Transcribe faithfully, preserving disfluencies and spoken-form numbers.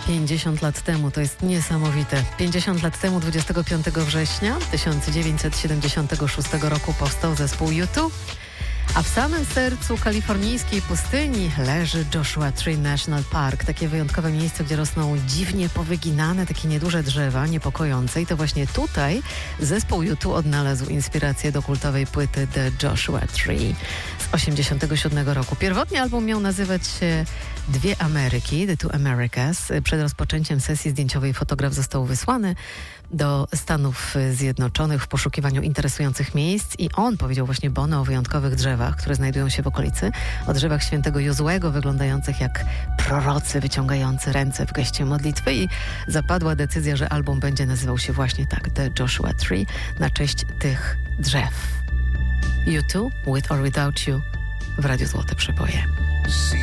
pięćdziesiąt lat temu, to jest niesamowite. pięćdziesiąt lat temu, dwudziestego piątego września tysiąc dziewięćset siedemdziesiątego szóstego roku powstał zespół U dwa, a w samym sercu kalifornijskiej pustyni leży Joshua Tree National Park. Takie wyjątkowe miejsce, gdzie rosną dziwnie powyginane, takie nieduże drzewa, niepokojące. I to właśnie tutaj zespół U dwa odnalazł inspirację do kultowej płyty The Joshua Tree z osiemdziesiątego siódmego roku. Pierwotnie album miał nazywać się Dwie Ameryki, The Two Americas. Przed rozpoczęciem sesji zdjęciowej fotograf został wysłany do Stanów Zjednoczonych w poszukiwaniu interesujących miejsc i on powiedział właśnie Bono o wyjątkowych drzewach, które znajdują się w okolicy, o drzewach świętego Jozłego, wyglądających jak prorocy wyciągający ręce w geście modlitwy, i zapadła decyzja, że album będzie nazywał się właśnie tak, The Joshua Tree, na cześć tych drzew. U dwa, With or Without You, w Radiu Złote Przeboje.